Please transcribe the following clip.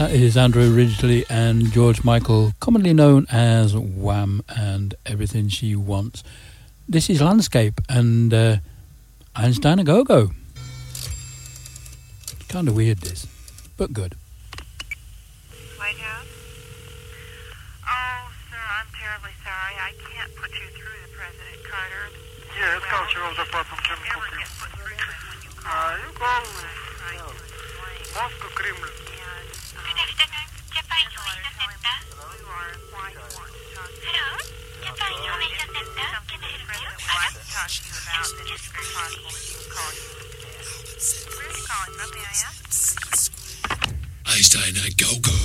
That is Andrew Ridgeley and George Michael, commonly known as Wham and Everything She Wants. This is Landscape and Einstein A Go-Go. Kind of weird this, but good. White House? Oh, sir, I'm terribly sorry. I can't put you through to President Carter. Yeah, it's cultural department chemical. Never get put through to him when you call. You call Trying to explain. Moscow Kremlin. Good afternoon. Japan Information Center. Who you are and why you want to talk to you. Hello, Japan Information Center. Can I help you? President would like to talk to you about that it's very possible that he will call you instead. Where are you calling from, may I ask? Einstein A Go-Go.